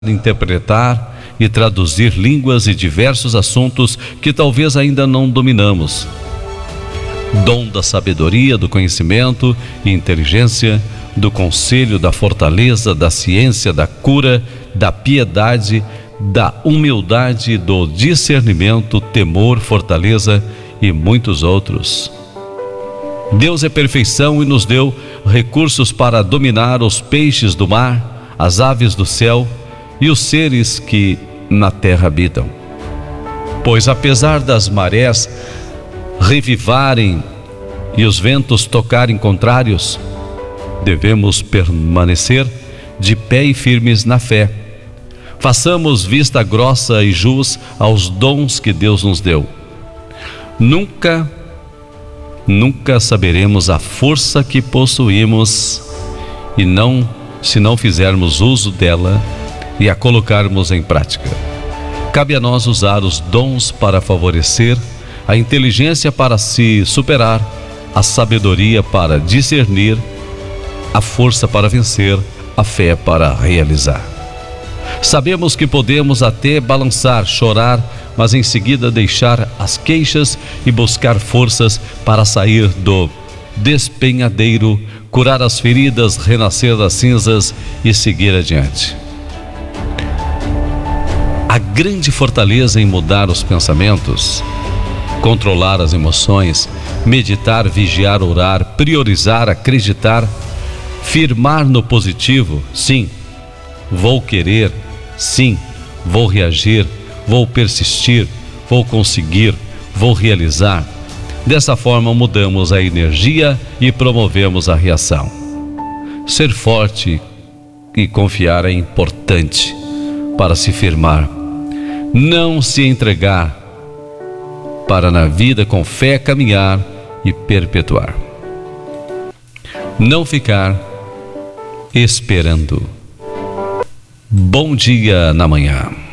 interpretar e traduzir línguas e diversos assuntos que talvez ainda não dominamos. Dom da sabedoria, do conhecimento e inteligência, do conselho, da fortaleza, da ciência, da cura, da piedade, da humildade, do discernimento, temor, fortaleza e muitos outros. Deus é perfeição e nos deu recursos para dominar os peixes do mar, as aves do céu e os seres que na terra habitam. Pois apesar das marés revivarem e os ventos tocarem contrários, devemos permanecer de pé e firmes na fé. Façamos vista grossa e jus aos dons que Deus nos deu. Nunca saberemos a força que possuímos se não fizermos uso dela e a colocarmos em prática. Cabe a nós usar os dons para favorecer, a inteligência para se superar, a sabedoria para discernir, a força para vencer, a fé para realizar. Sabemos que podemos até balançar, chorar, mas em seguida deixar as queixas e buscar forças para sair do despenhadeiro, curar as feridas, renascer das cinzas e seguir adiante. A grande fortaleza em mudar os pensamentos, controlar as emoções, meditar, vigiar, orar, priorizar, acreditar, firmar no positivo. Sim, vou querer. Sim, vou reagir. Vou persistir. Vou conseguir. Vou realizar. Dessa forma mudamos a energia e promovemos a reação. Ser forte e confiar é importante para se firmar. Não se entregar, para na vida com fé caminhar e perpetuar. Não ficar esperando. Bom dia na manhã.